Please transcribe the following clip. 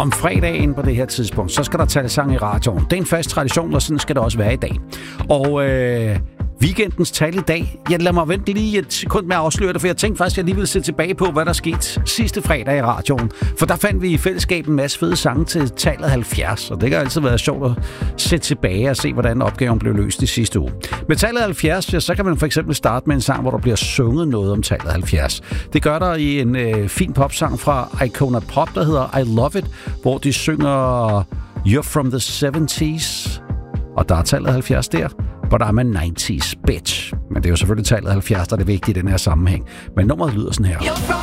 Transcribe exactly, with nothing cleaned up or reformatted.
om fredagen på det her tidspunkt, så skal der tale sang i radioen. Det er en fast tradition, og sådan skal det også være i dag. Og øh, weekendens tal i dag, jeg lader mig vente lige et sekund med at afsløre det, for jeg tænkte faktisk, at jeg lige ville se tilbage på, hvad der skete sidste fredag i radioen. For der fandt vi i fællesskab en masse fede sange til tallet halvfjerds, og det kan altid være sjovt at se tilbage og se, hvordan opgaven blev løst i sidste uge. Med tallet halvfjerds, ja, så kan man for eksempel starte med en sang, hvor der bliver sunget noget om tallet halvfjerds. Det gør der i en øh, fin popsang fra Icona Pop, der hedder I Love It, hvor de synger You're from the seventies, og der er tallet halvfjerds der. But I'm a nineties bitch. Men det er jo selvfølgelig tallet halvfjerds, der er det vigtige i den her sammenhæng. Men nummeret lyder sådan her.